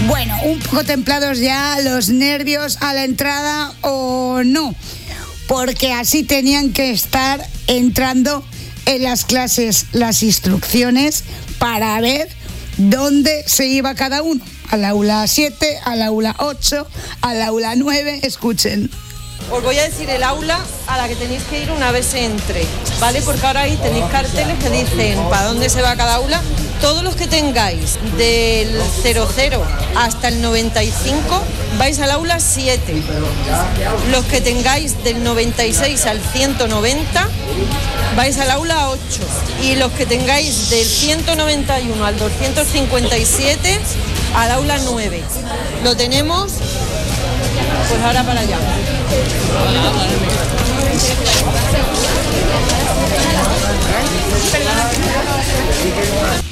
Bueno, un poco templados ya los nervios a la entrada o no, porque así tenían que estar entrando en las clases las instrucciones para ver dónde se iba cada uno. Al aula 7, al aula 8, al aula 9, escuchen. Os voy a decir el aula a la que tenéis que ir una vez entre, ¿vale? Porque ahora ahí tenéis carteles que dicen para dónde se va cada aula. Todos los que tengáis del 00 hasta el 95 vais al aula 7. Los que tengáis del 96 al 190 vais al aula 8. Y los que tengáis del 191 al 257 al aula 9. Lo tenemos, pues ahora para allá. Perdón.